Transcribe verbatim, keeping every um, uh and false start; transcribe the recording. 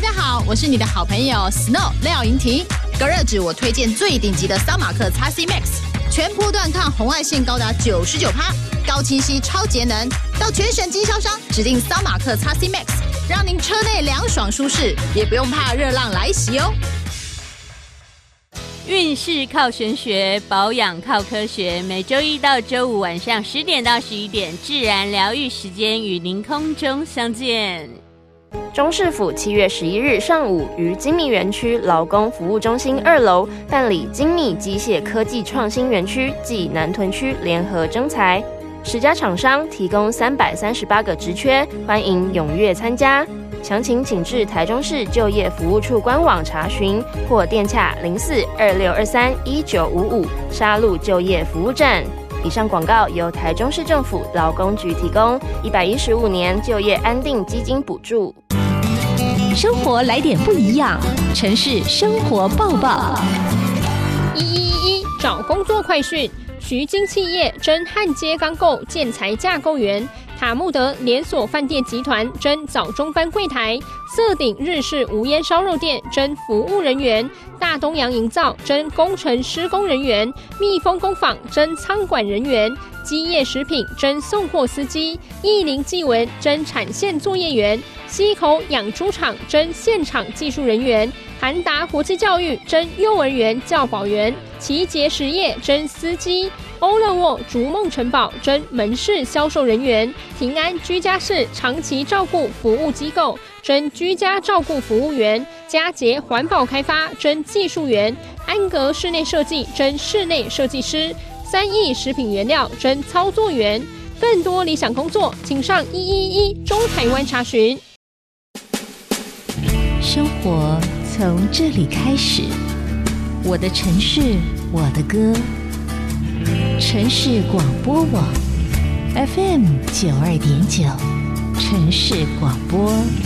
家好，我是你的好朋友 Snow 廖莹婷。隔热纸我推荐最顶级的桑马克 X C Max， 全波段抗红外线高达 百分之九十九， 高清晰超节能，到全省经销商指定桑马克 X C Max， 让您车内凉爽舒适，也不用怕热浪来袭哦。 运势靠玄学，保养靠科学。每周一到周五晚上十点到十一点，自然疗愈时间与您空中相见。 中市府七月十一日上午于精密园区劳工服务中心二楼办理精密机械科技创新园区暨南屯区联合征才，十家厂商提供三百三十八个职缺，欢迎踊跃参加。详情请至台中市就业服务处官网查询，或电洽零四二六二三一九五五沙鹿就业服务站。以上广告由台中市政府劳工局提供，一百一十五年就业安定基金补助。 生活来点不一样，城市生活报报。 一一一一找工作快讯，徐金企业征焊接钢构建材架构员。塔木德连锁饭店集团征早中班柜台，色鼎日式无烟烧肉店征服务人员，大东洋营造征工程施工人员，蜜蜂工坊征仓管人员，基业食品征送货司机，义林技文征产线作业员，溪口养猪场征现场技术人员，韩达国际教育征幼儿园教保员，奇杰实业征司机，欧乐沃逐梦城堡征门市销售人员，平安居家式长期照顾服务机构征居家照顾服务员，佳杰环保开发征技术员，安格室内设计征室内设计师，三亿食品原料征操作员。更多理想工作，请上一一一中台湾查询。 生活从这里开始，我的城市，我的歌。城市广播网 F M 九二点九，城市广播。